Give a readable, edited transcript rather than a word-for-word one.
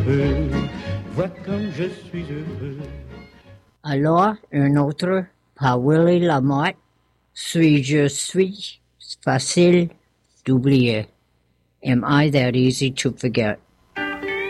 Vois comme je suis heureux. Alors, un autre, par Willie Lamotte, suis-je facile d'oublier? Am I that easy to forget?